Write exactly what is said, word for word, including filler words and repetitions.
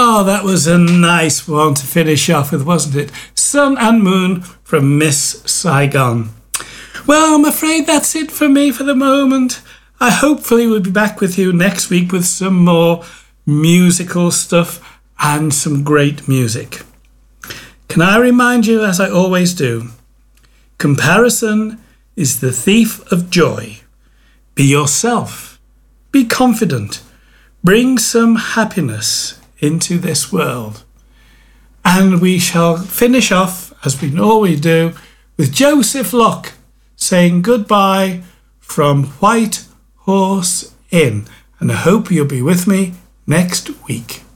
Oh, that was a nice one to finish off with, wasn't it? Sun and Moon from Miss Saigon. Well, I'm afraid that's it for me for the moment. I hopefully will be back with you next week with some more musical stuff and some great music. Can I remind you, as I always do, comparison is the thief of joy. Be yourself. Be confident. Bring some happiness into this world. And we shall finish off, as we always do, with Joseph Locke saying goodbye from White Horse Inn. And I hope you'll be with me next week.